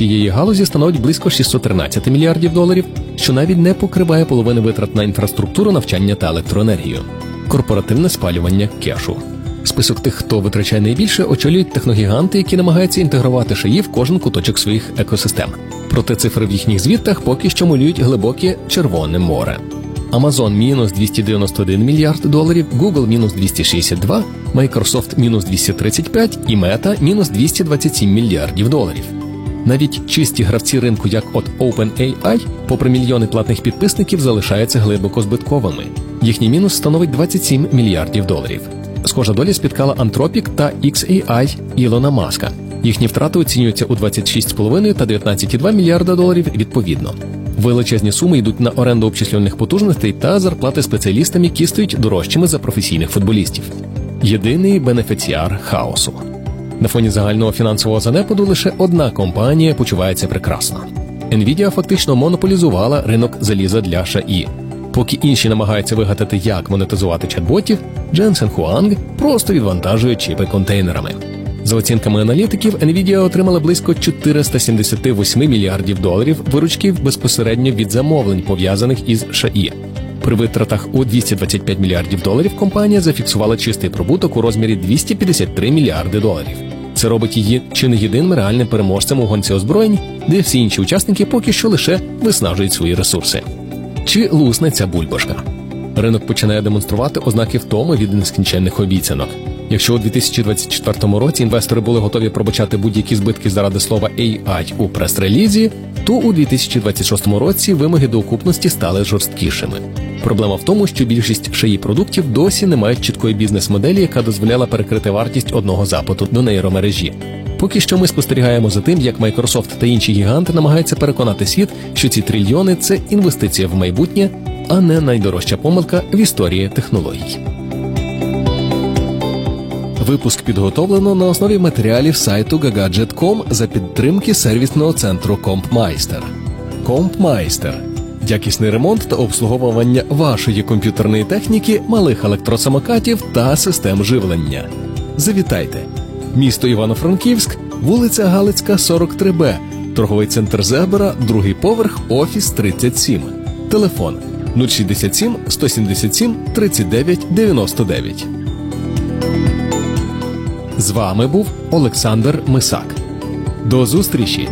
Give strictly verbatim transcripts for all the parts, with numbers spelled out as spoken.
цієї галузі становить близько шістсот тринадцять мільярдів доларів, що навіть не покриває половини витрат на інфраструктуру, навчання та електроенергію. Корпоративне спалювання кешу. Список тих, хто витрачає найбільше, очолюють техногіганти, які намагаються інтегрувати шиї в кожен куточок своїх екосистем. Проте цифри в їхніх звітах поки що малюють глибоке Червоне море. Amazon – мінус двісті дев'яносто один мільярд доларів, Google – мінус двісті шістдесят два, Microsoft – мінус двісті тридцять п'ять і Meta – мінус двісті двадцять сім мільярдів доларів. Навіть чисті гравці ринку, як от OpenAI, попри мільйони платних підписників, залишаються глибоко збитковими. Їхній мінус становить двадцять сім мільярдів доларів. Схожа доля спіткала Anthropic та ікс ей ай Ілона Маска. Їхні втрати оцінюються у двадцять шість цілих п'ять десятих та дев'ятнадцять цілих два мільярда доларів відповідно. Величезні суми йдуть на оренду обчислювальних потужностей та зарплати спеціалістам, які стають дорожчими за професійних футболістів. Єдиний бенефіціар хаосу. На фоні загального фінансового занепаду лише одна компанія почувається прекрасно. Nvidia фактично монополізувала ринок заліза для ШАІ. Поки інші намагаються вигадати, як монетизувати чат-ботів, Jensen Huang просто відвантажує чіпи контейнерами. За оцінками аналітиків, Nvidia отримала близько чотириста сімдесят вісім мільярдів доларів виручки безпосередньо від замовлень, пов'язаних із ШАІ. При витратах у двісті двадцять п'ять мільярдів доларів компанія зафіксувала чистий прибуток у розмірі двісті п'ятдесят три мільярди доларів. Це робить її чи не єдиним реальним переможцем у гонці озброєнь, де всі інші учасники поки що лише виснажують свої ресурси. Чи лусне ця бульбашка? Ринок починає демонструвати ознаки втоми від нескінченних обіцянок. Якщо у дві тисячі двадцять четвертому році інвестори були готові пробачати будь-які збитки заради слова ей ай у прес-релізі, то у дві тисячі двадцять шостому році вимоги до окупності стали жорсткішими. Проблема в тому, що більшість ШАІ продуктів досі не мають чіткої бізнес-моделі, яка дозволяла перекрити вартість одного запиту до нейромережі. Поки що ми спостерігаємо за тим, як Microsoft та інші гіганти намагаються переконати світ, що ці трильйони – це інвестиція в майбутнє, а не найдорожча помилка в історії технологій. Випуск підготовлено на основі матеріалів сайту гагаджет крапка ком за підтримки сервісного центру Компмайстер. Компмайстер – якісний ремонт та обслуговування вашої комп'ютерної техніки, малих електросамокатів та систем живлення. Завітайте! Місто Івано-Франківськ, вулиця Галицька, сорок три Б, торговий центр Зебра, другий поверх, офіс тридцять сім. Телефон нуль шістдесят сім сто сімдесят сім тридцять дев'ять дев'яносто дев'ять. З вами був Олександр Мисак. До зустрічі!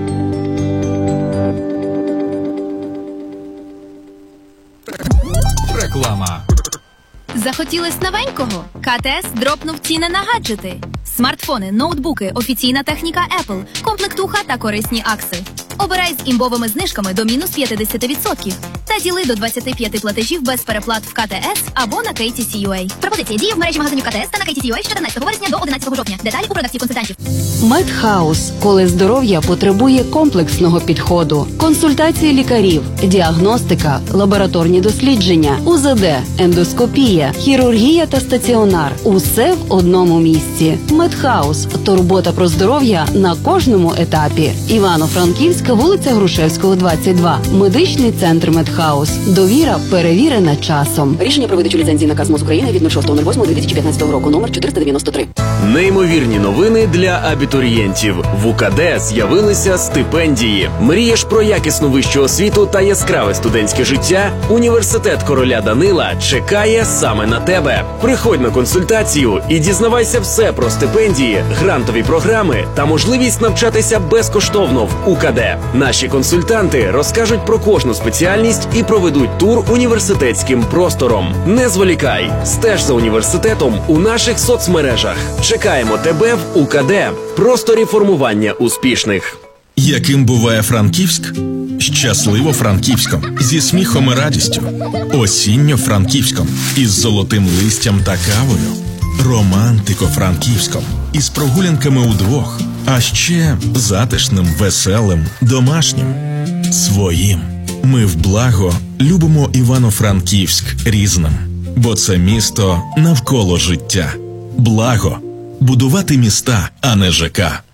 Реклама. Захотілось новенького? КТС дропнув ціни на гаджети. Смартфони, ноутбуки, офіційна техніка Apple, комплектуха та корисні акси. Обирай з імбовими знижками до мінус п'ятдесят відсотків та діли до двадцять п'ять платежів без переплат в КТС або на кей ті сі ю ей. Пропозиція діє в мережі магазинів КТС та на кей ті сі ю ей з чотирнадцятого вересня до одинадцятого жовтня. Деталі у продавців-консультантів. Медхаус, коли здоров'я потребує комплексного підходу. Консультації лікарів, діагностика, лабораторні дослідження, у зет де, ендоскопія, хірургія та стаціонар. Усе в одному місці. Медхаус. Турбота про здоров'я на кожному етапі. Івано-Франківська, вулиця Грушевського, двадцять два. Медичний центр Медхаус. Довіра перевірена часом. Рішення про видачу ліцензії наказ МОЗ України від шостого восьмого дві тисячі п'ятнадцятого року, номер чотириста дев'яносто три. Неймовірні новини для абітурієнтів. В УКД з'явилися стипендії. Мрієш про якісну вищу освіту та яскраве студентське життя? Університет короля Данила чекає саме на тебе. Приходь на консультацію і дізнавайся все про стипендії, грантові програми та можливість навчатися безкоштовно в УКД. Наші консультанти розкажуть про кожну спеціальність і проведуть тур університетським простором. Не зволікай, стеж за університетом у наших соцмережах. Чекаємо тебе в УКД. Просторі формування успішних. Яким буває Франківськ? Щасливо Франківськом, зі сміхом і радістю. Осінньо Франківськом, із золотим листям та кавою. Романтико Франківськом, із прогулянками удвох. А ще затишним, веселим, домашнім. Своїм. Ми в благо любимо Івано-Франківськ різним. Бо це місто навколо життя. Благо. Будувати міста, а не ЖК.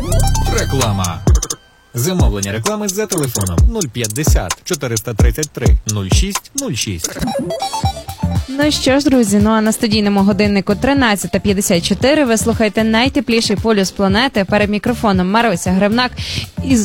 Реклама. Замовлення реклами за телефоном нуль п'ятдесят чотириста тридцять три нуль шість нуль шість. Ну що ж, друзі, ну а на студійному годиннику тринадцята п'ятдесят чотири ви слухаєте найтепліший полюс планети. Перед мікрофоном Маруся Гривнак із